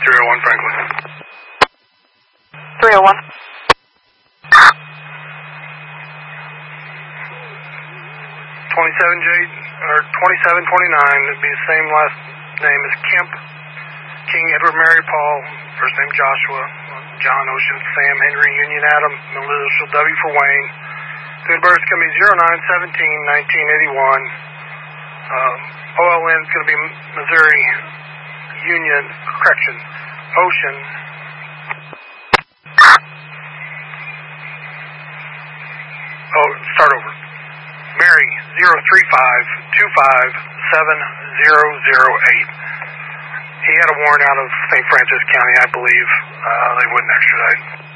301 Franklin. 301. 2729, it'd be the same last name as Kemp, King, Edward, Mary, Paul, first name Joshua, John, Ocean, Sam, Henry, Union, Adam, middle initial W for Wayne. Good birth is going to be 09/17/1981. OLN is going to be Missouri Union, correction, Ocean. Oh, start over. Mary, 035257008. He had a warrant out of St. Francis County, I believe. They wouldn't extradite.